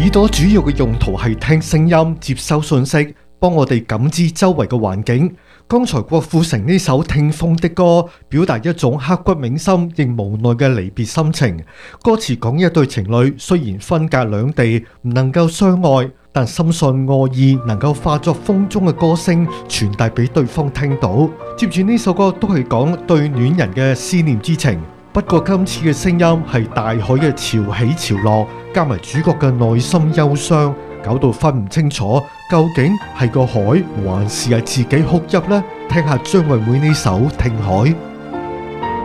耳朵主要嘅用途係聽聲音、接收信息，幫我哋感知周圍嘅環境。剛才郭富城呢首《聽風的歌》表達一種刻骨銘心亦無奈嘅離別心情。歌詞講一對情侶雖然分隔兩地，唔能夠相愛，但深信愛意能夠化作風中嘅歌聲，傳遞俾對方聽到。接住呢首歌都係講對戀人嘅思念之情，不過今次嘅聲音係大海嘅潮起潮落，加埋主角嘅內心憂傷，搞到分唔清楚究竟係個海還是係自己哭泣呢？聽下張惠妹呢首《聽海》。